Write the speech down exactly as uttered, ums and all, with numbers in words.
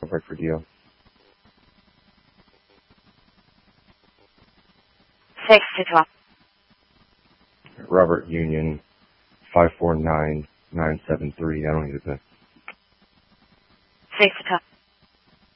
Quebec for D L. Six, c'est toi. Robert Union, five four nine nine seven three. I don't need a pen. Six, c'est toi.